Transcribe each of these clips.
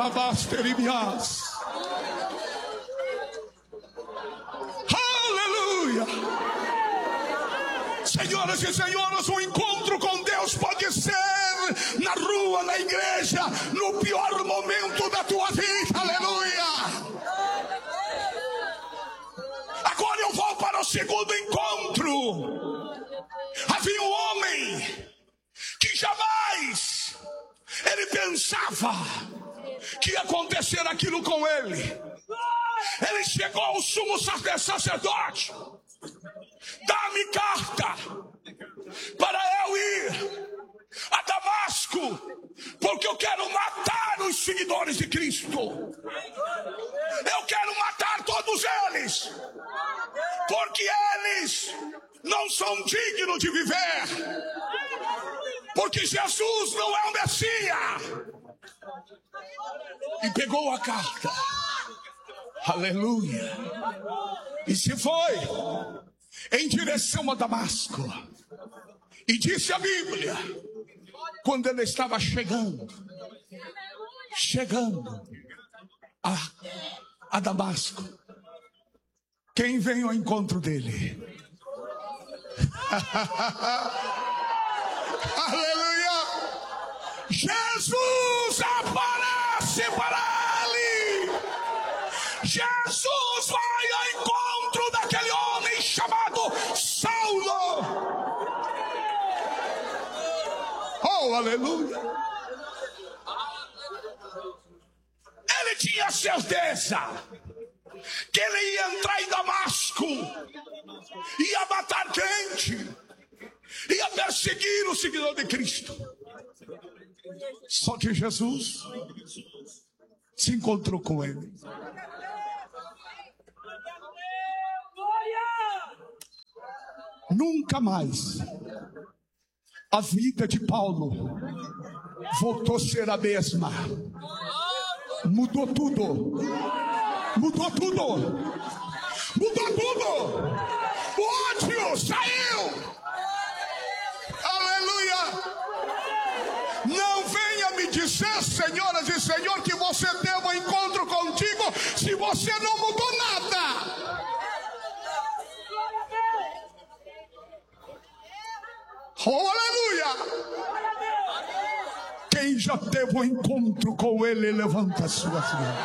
Aleluia. Senhoras e senhores, o encontro com Deus pode ser na rua, na igreja, no pior momento da tua vida. Aleluia. Agora eu vou para o segundo encontro. Havia um homem que jamais ele pensava que ia acontecer aquilo com ele. Ele chegou ao sumo sacerdote: dá-me carta para eu ir a Damasco, porque eu quero matar os seguidores de Cristo. Eu quero matar todos eles, porque eles não são dignos de viver, porque Jesus não é o Messias. E pegou a carta, aleluia, e se foi em direção a Damasco. E disse a Bíblia, quando ele estava chegando a Damasco, quem veio ao encontro dele? Aleluia! Jesus aparece para ele. Jesus vai ao encontro daquele homem chamado Saulo. Oh, aleluia! Ele tinha certeza que ele ia entrar em Damasco, ia matar crente, ia perseguir o seguidor de Cristo. Só que Jesus se encontrou com ele. Nunca mais a vida de Paulo voltou a ser a mesma. Mudou tudo. Mudou tudo. Mudou tudo. O ódio saiu. Aleluia. Não venha me dizer, senhoras e senhores, que você teve um encontro contigo se você não mudou nada. Oh, aleluia. Quem já teve um encontro com ele, levanta a sua mão.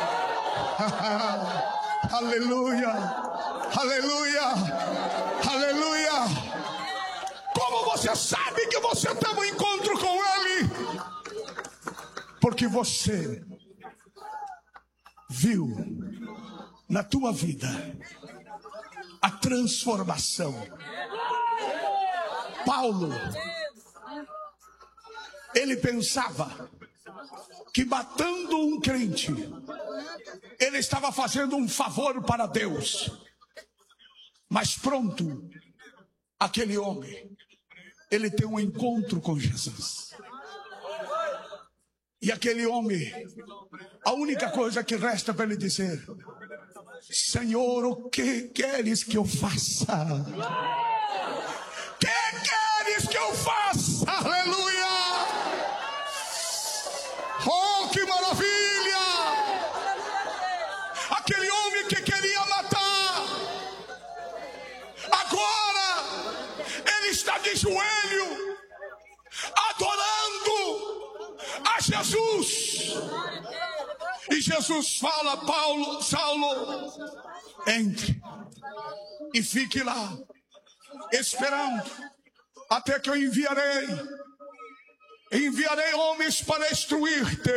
Aleluia. Aleluia. Aleluia. Como você sabe que você teve um encontro com ele? Porque você viu na tua vida a transformação. Paulo, ele pensava que matando um crente, ele estava fazendo um favor para Deus. Mas pronto, aquele homem, ele tem um encontro com Jesus. E aquele homem, a única coisa que resta para ele dizer: Senhor, o que queres que eu faça? O que queres que eu faça? Aleluia! Oh, que maravilha! Aquele homem que queria matar, agora ele está de joelho, adorando a Jesus. E Jesus fala: Saulo, entre e fique lá, esperando, até que eu enviarei homens para destruir-te.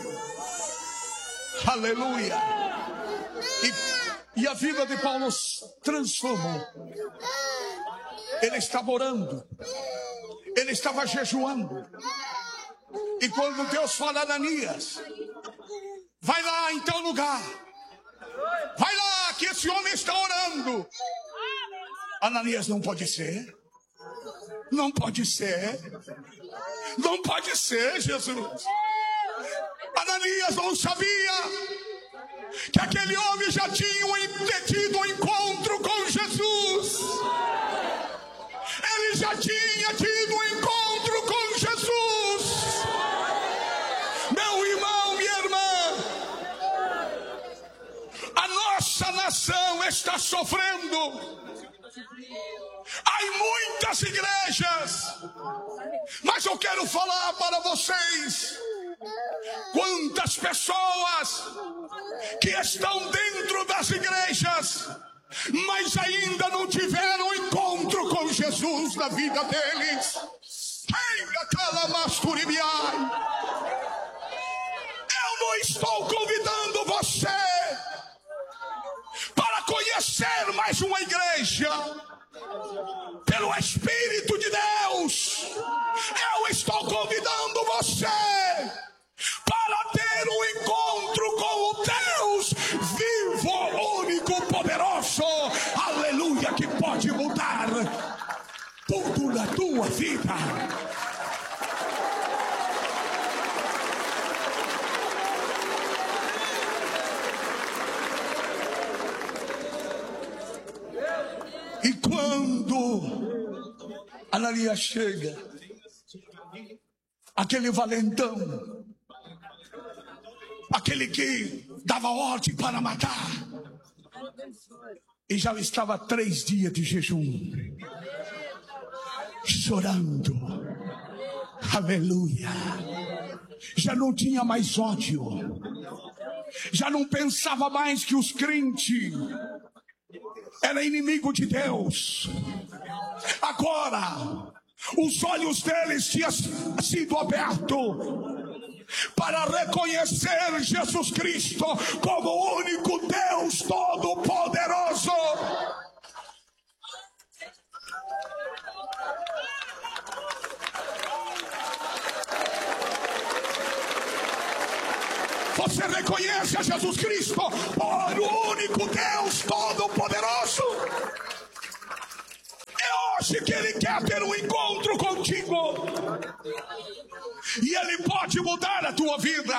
Aleluia. E a vida de Paulo transformou. Ele estava orando, ele estava jejuando. E quando Deus fala: Ananias, vai lá em teu lugar, vai lá que esse homem está orando. Ananias: não pode ser. Não pode ser. Não pode ser, Jesus. Ananias não sabia que aquele homem já tinha tido um encontro com Jesus. Ele já tinha tido um encontro com Jesus. Meu irmão, minha irmã, nossa nação está sofrendo. Há muitas igrejas, mas eu quero falar para vocês quantas pessoas que estão dentro das igrejas, mas ainda não tiveram um encontro com Jesus na vida deles. Eu não estou convidando você para conhecer mais uma igreja. Pelo Espírito de Deus, eu estou convidando você para ter um encontro com o Deus vivo, único, poderoso, aleluia, que pode mudar tudo na tua vida. E quando Ananias chega, aquele valentão, aquele que dava ordem para matar, e já estava 3 dias de jejum, chorando, aleluia, já não tinha mais ódio, já não pensava mais que os crentes era inimigo de Deus. Agora os olhos deles tinham sido abertos para reconhecer Jesus Cristo como o único Deus Todo-Poderoso. Você reconhece a Jesus Cristo por o único Deus Todo-Poderoso? É hoje que Ele quer ter um encontro contigo. E Ele pode mudar a tua vida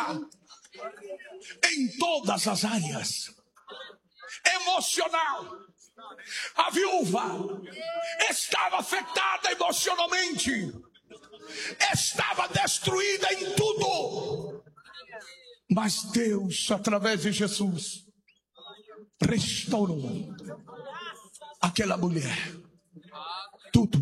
em todas as áreas. Emocional. A viúva estava afetada emocionalmente. Estava destruída em tudo. Mas Deus, através de Jesus, restaurou aquela mulher. Tudo.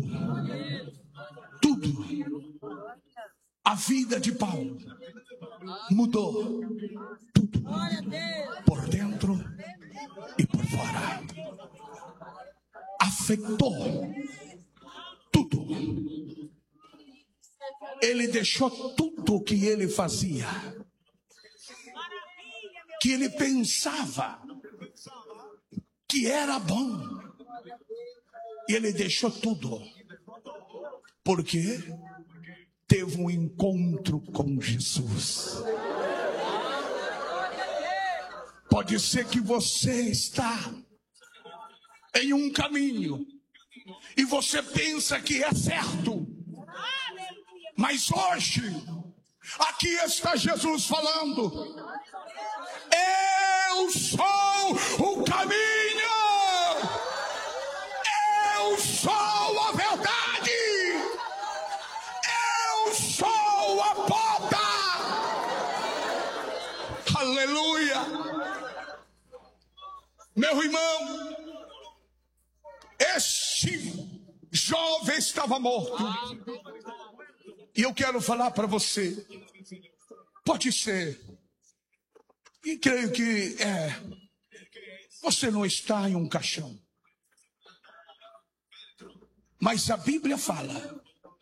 A vida de Paulo mudou. Tudo. Por dentro e por fora. Afetou tudo. Ele deixou tudo o que ele fazia, que ele pensava que era bom, e ele deixou tudo, porque teve um encontro com Jesus. Pode ser que você está em um caminho e você pensa que é certo, mas hoje aqui está Jesus falando: eu sou o caminho, eu sou a verdade, eu sou a porta. Aleluia. Meu irmão, este jovem estava morto. E eu quero falar para você, pode ser, e creio que você não está em um caixão, mas a Bíblia fala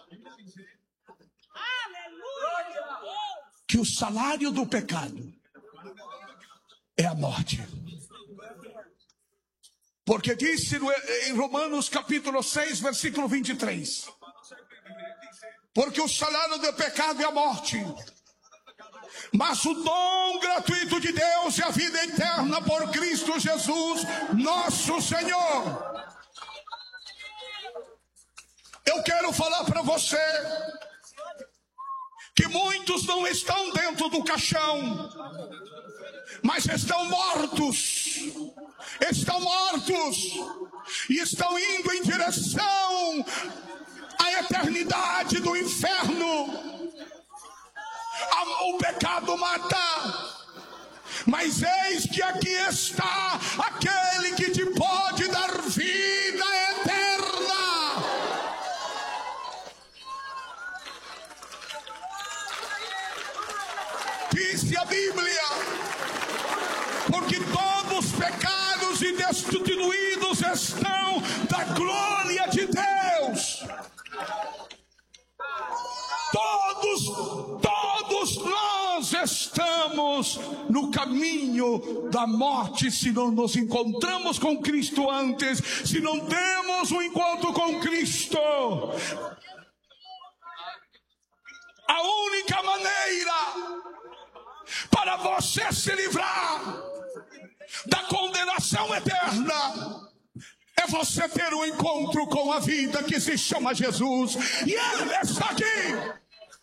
que o salário do pecado é a morte. Porque disse em Romanos capítulo 6, versículo 23, porque o salário do pecado é a morte, mas o dom gratuito de Deus é a vida eterna por Cristo Jesus, nosso Senhor. Eu quero falar para você que muitos não estão dentro do caixão, mas estão mortos e estão indo em direção à eternidade do inferno. O pecado mata, mas eis que aqui está aquele e destituídos estão da glória de Deus. Todos nós estamos no caminho da morte se não nos encontramos com Cristo antes, se não temos um encontro com Cristo. A única maneira para você se livrar da condenação eterna é você ter um encontro com a vida que se chama Jesus. E Ele está aqui.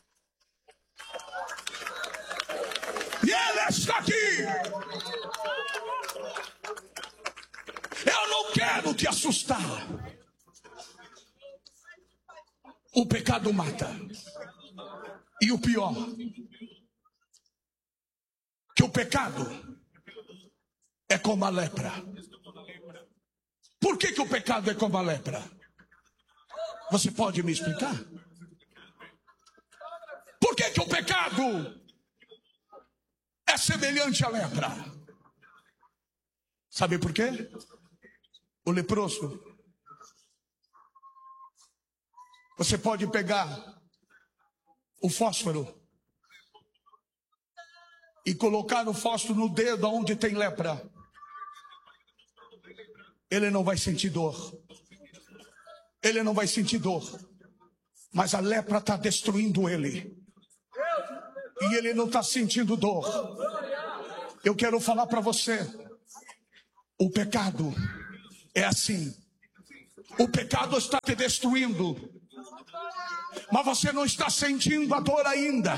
E Ele está aqui. Eu não quero te assustar. O pecado mata. E o pior, que o pecado é como a lepra. Por que o pecado é como a lepra? Você pode me explicar? Por que o pecado é semelhante à lepra? Sabe por quê? O leproso, você pode pegar o fósforo e colocar o fósforo no dedo onde tem lepra. Ele não vai sentir dor. Ele não vai sentir dor. Mas a lepra está destruindo ele. E ele não está sentindo dor. Eu quero falar para você. O pecado é assim. O pecado está te destruindo. Mas você não está sentindo a dor ainda.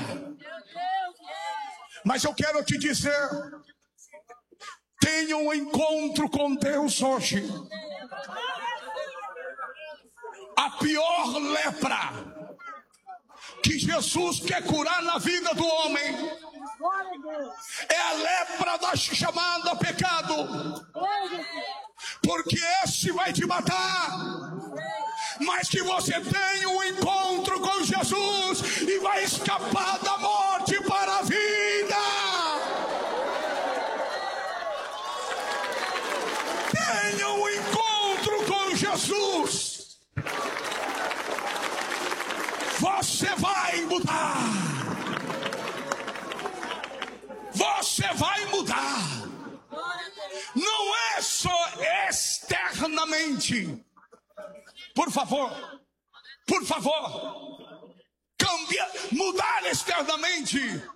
Mas eu quero te dizer, tenha um encontro com Deus hoje. A pior lepra que Jesus quer curar na vida do homem é a lepra da chamada pecado. Porque esse vai te matar. Mas que você tenha um encontro com Jesus e vai escapar da morte para a vida. Tenha um encontro com Jesus. Você vai mudar. Você vai mudar. Não é só externamente. Por favor, mudar externamente,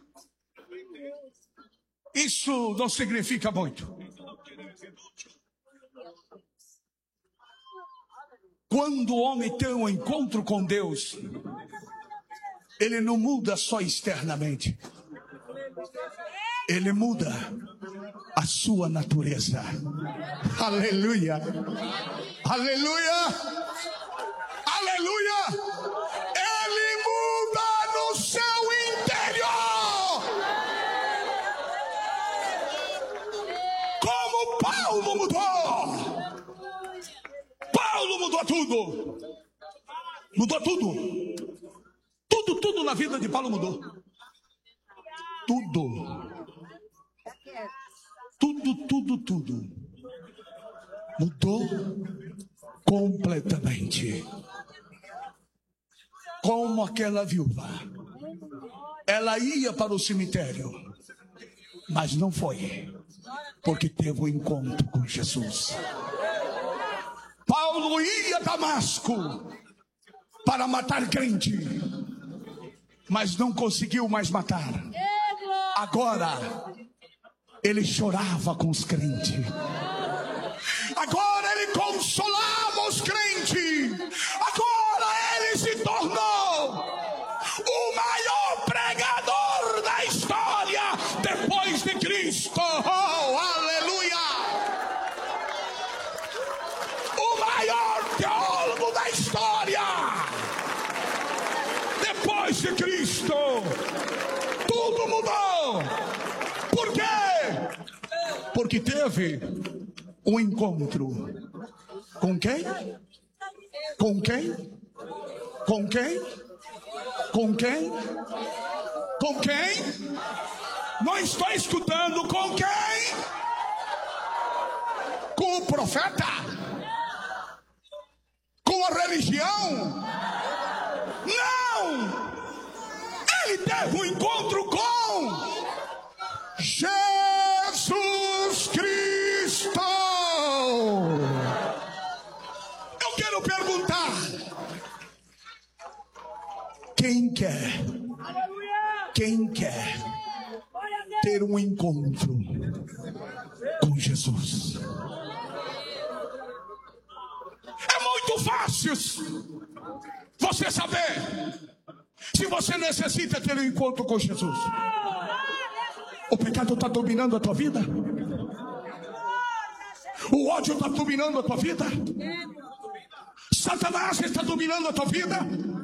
isso não significa muito. Quando o homem tem um encontro com Deus, ele não muda só externamente, ele muda a sua natureza. Aleluia, aleluia. Aleluia! Ele muda no seu interior. Como Paulo mudou. Paulo mudou tudo. Mudou tudo. Tudo na vida de Paulo mudou. Tudo. Mudou completamente. Como aquela viúva, ela ia para o cemitério, mas não foi, porque teve um encontro com Jesus. Paulo ia a Damasco para matar crente, mas não conseguiu mais matar. Agora ele chorava com os crentes. Agora ele consolava os crentes. Agora ele se tornou o maior pregador da história depois de Cristo. Oh, aleluia! O maior teólogo da história depois de Cristo. Tudo mudou. Por quê? Porque teve um encontro. Com quem? Com quem? Com quem? Com quem? Com quem? Não estou escutando. Com quem? com o profeta, com a religião. Não! Ele teve um encontro com Jesus Cristo. Eu quero perguntar: quem quer ter um encontro com Jesus? É muito fácil você saber se você necessita ter um encontro com Jesus. O pecado está dominando a tua vida? O ódio está dominando a tua vida? Satanás está dominando a tua vida?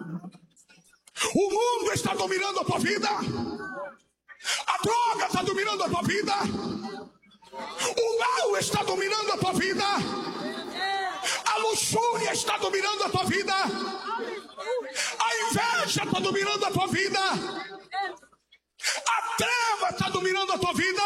O mundo está dominando a tua vida? A droga está dominando a tua vida? O mal está dominando a tua vida? A luxúria está dominando a tua vida? A inveja está dominando a tua vida? A treva está dominando a tua vida?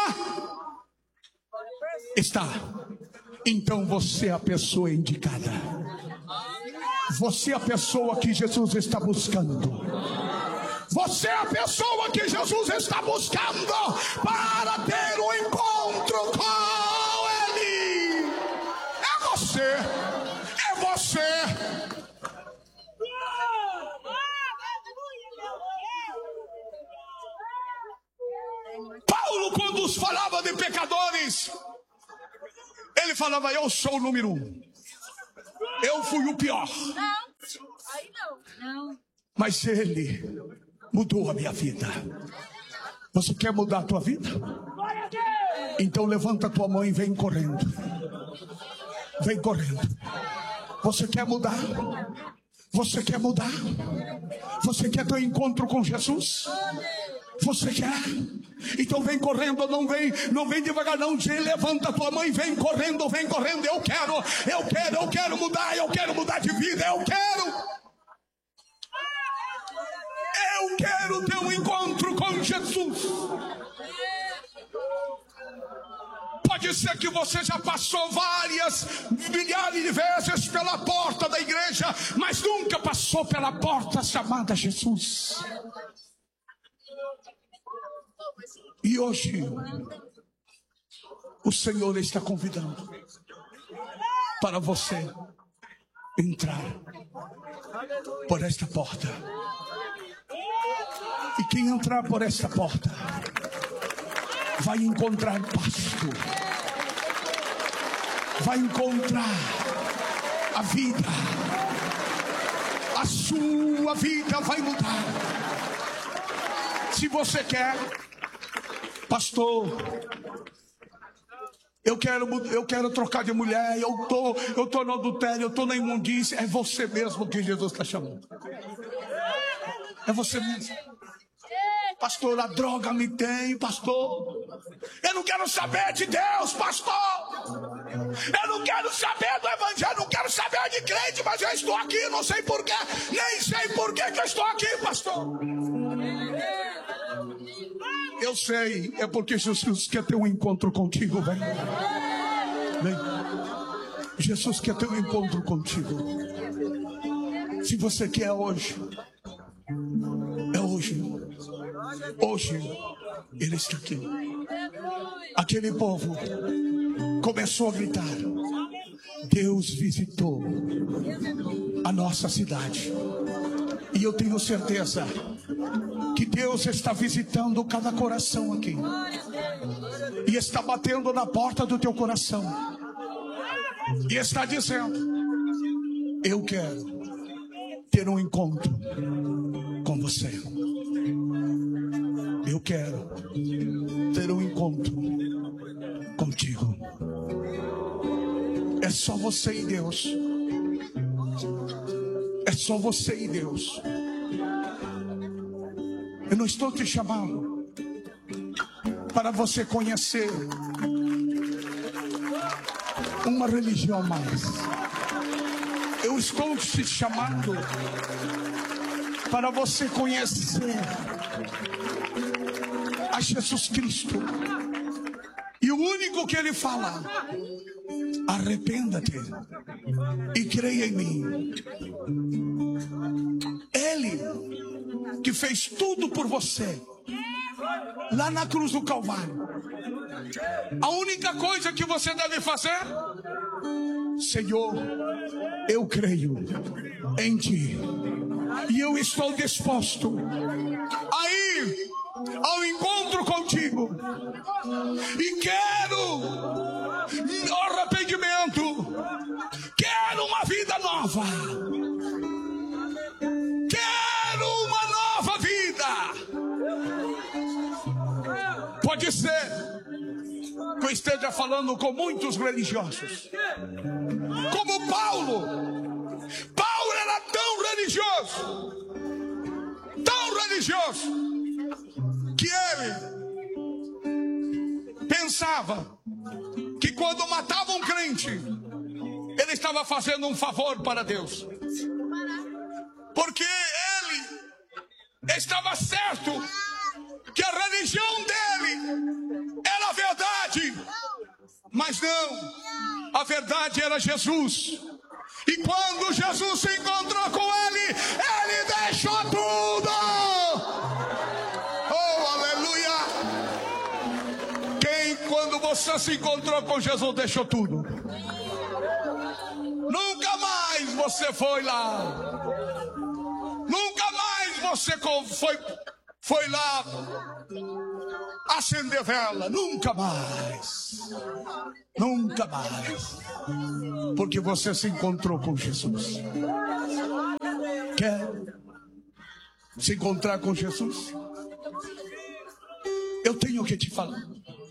Está. Então você é a pessoa indicada. Você é a pessoa que Jesus está buscando. Você é a pessoa que Jesus está buscando para ter um encontro com Ele. É você. É você. Paulo, quando falava de pecadores, ele falava: eu sou o número 1. Eu fui o pior. Não. Mas Ele mudou a minha vida. Você quer mudar a tua vida? Então levanta a tua mão e vem correndo. Vem correndo. Você quer mudar? Você quer mudar? Você quer ter um encontro com Jesus? Você quer? Então vem correndo, não vem devagar não. Levanta a tua mão e vem correndo, vem correndo. Eu quero mudar, eu quero mudar de vida, eu quero ter um encontro com Jesus. Pode ser que você já passou milhares de vezes pela porta da igreja, mas nunca passou pela porta chamada Jesus. E hoje o Senhor está convidando para você entrar por esta porta. E quem entrar por esta porta vai encontrar pasto, vai encontrar a vida. A sua vida vai mudar. Se você quer: pastor, eu quero trocar de mulher, eu tô no adultério, eu tô na imundícia. É você mesmo que Jesus está chamando. É você mesmo. Pastor, a droga me tem, pastor. Eu não quero saber de Deus, pastor. Eu não quero saber do evangelho, não quero saber de crente, mas eu estou aqui, não sei porquê, nem sei porquê que eu estou aqui, pastor. Eu sei, é porque Jesus quer ter um encontro contigo, vem. Jesus quer ter um encontro contigo. Se você quer hoje, é hoje. Hoje Ele está aqui. Aquele povo começou a gritar: Deus visitou a nossa cidade. E eu tenho certeza que Deus está visitando cada coração aqui. E está batendo na porta do teu coração. E está dizendo: eu quero ter um encontro com você. Eu quero ter um encontro contigo. É só você e Deus. É só você e Deus. Eu não estou te chamando para você conhecer uma religião mais. Eu estou te chamando para você conhecer a Jesus Cristo. E o único que Ele fala: arrependa-te e creia em mim. Ele que fez tudo por você lá na cruz do Calvário. A única coisa que você deve fazer: Senhor, eu creio em ti e eu estou disposto a ir ao encontro contigo e quero arrependimento, quero uma vida nova, quero uma nova vida. Pode ser que eu esteja falando com muitos religiosos, como Paulo. Paulo era tão religioso, que ele pensava que quando matava um crente, ele estava fazendo um favor para Deus, porque ele estava certo que a religião dele era a verdade, mas não, a verdade era Jesus. E quando Jesus se encontrou com ele, ele deixou tudo. Oh, aleluia! Quando você se encontrou com Jesus, deixou tudo. Nunca mais você foi lá. Nunca mais você foi lá acender vela. Nunca mais. Nunca mais. Porque você se encontrou com Jesus. Quer se encontrar com Jesus? Eu tenho que te falar.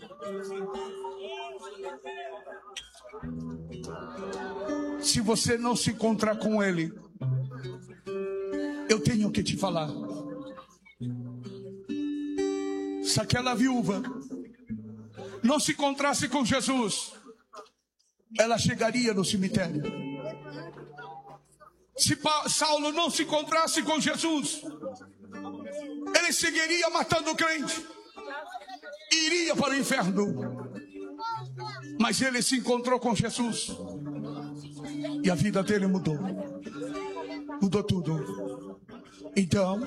Se você não se encontrar com Ele, eu tenho que te falar. Se aquela viúva não se encontrasse com Jesus, ela chegaria no cemitério. Se Saulo não se encontrasse com Jesus, ele seguiria matando o crente, iria para o inferno. Mas ele se encontrou com Jesus e a vida dele mudou. Mudou tudo. Então,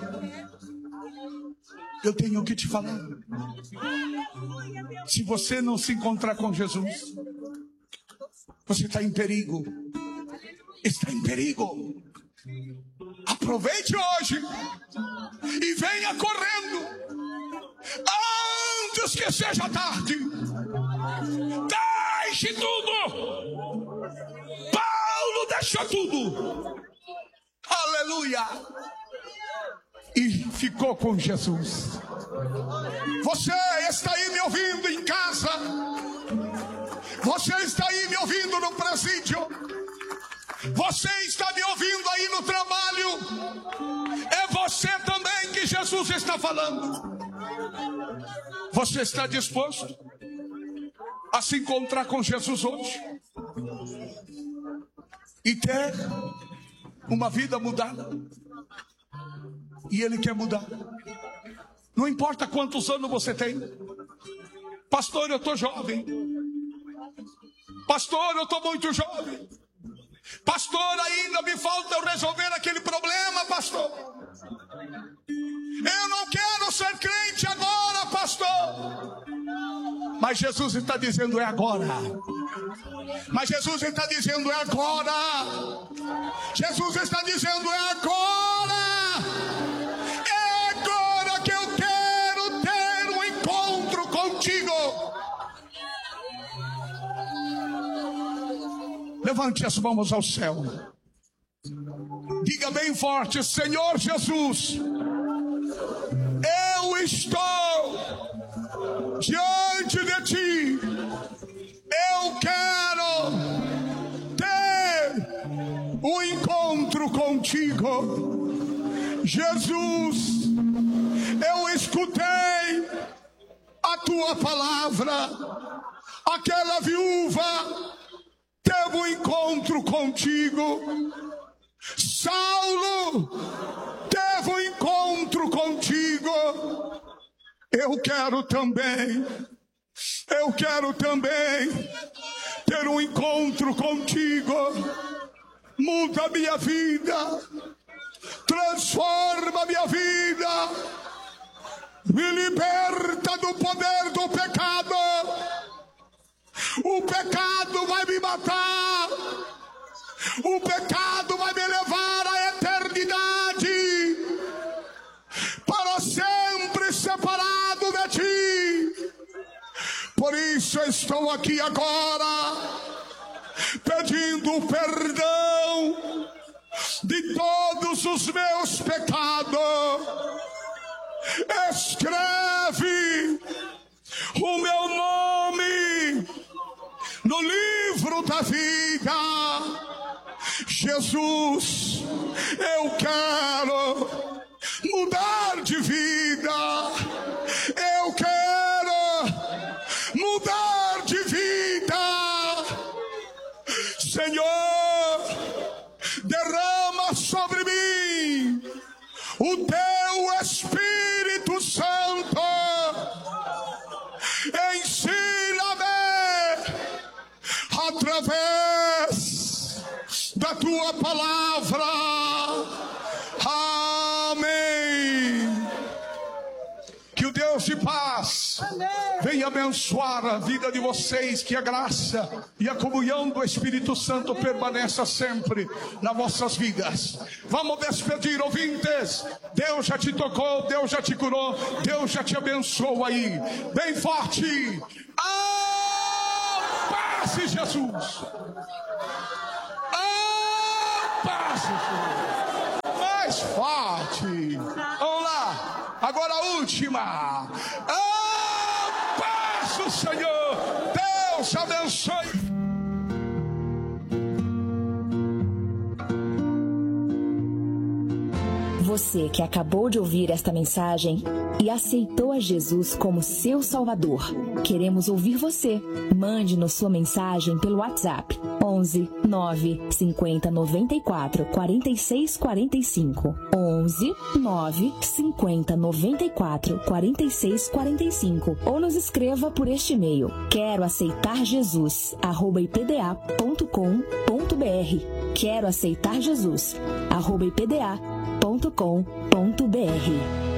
eu tenho que te falar. Se você não se encontrar com Jesus, você está em perigo. Está em perigo. Aproveite hoje e venha correndo antes que seja tarde. Deixe tudo. Paulo deixou tudo. Aleluia. E ficou com Jesus. Você está aí me ouvindo em casa. Você está aí me ouvindo no presídio. Você está me ouvindo aí no trabalho. É você também que Jesus está falando. Você está disposto a se encontrar com Jesus hoje e ter uma vida mudada? E Ele quer mudar. Não importa quantos anos você tem. Pastor, eu estou jovem. Pastor, eu estou muito jovem. Pastor, ainda me falta eu resolver aquele problema, pastor. Eu não quero ser crente agora, pastor. Mas Jesus está dizendo é agora. Mas Jesus está dizendo é agora. Jesus está dizendo é agora. É agora que eu quero ter um encontro contigo. Levante as mãos ao céu. Diga bem forte: Senhor Jesus, eu estou diante de ti. Eu quero ter um encontro contigo. Jesus, eu escutei a tua palavra. Aquela viúva teve um encontro contigo. Saulo teve um encontro contigo. Eu quero também ter um encontro contigo. Muda a minha vida, transforma a minha vida, me liberta do poder do pecado. O pecado vai me matar, o pecado vai me levar à eternidade, para sempre separado de ti. Por isso eu estou aqui agora, pedindo perdão de todos os meus pecados. Escreve o meu nome no livro da vida. Jesus, eu quero mudar de vida. Eu quero mudar de vida. Senhor, derrama sobre mim o teu Espírito Santo. Ensina-me através da tua palavra. Amém. Que o Deus de paz venha abençoar a vida de vocês, que a graça e a comunhão do Espírito Santo permaneça sempre nas vossas vidas. Vamos despedir, ouvintes. Deus já te tocou, Deus já te curou, Deus já te abençoou aí. Bem forte. Paz, Jesus. Paz, Jesus. Mais forte. Vamos lá. Agora a última. Paz do Senhor. Deus abençoe. Você que acabou de ouvir esta mensagem e aceitou a Jesus como seu Salvador, queremos ouvir você. Mande-nos sua mensagem pelo WhatsApp 11 9 50 94 46 45. 11 9 50 94 46 45. Ou nos escreva por este e-mail: quero aceitar Jesus @ipda.com.br. Quero aceitar Jesus @ipda.com.br.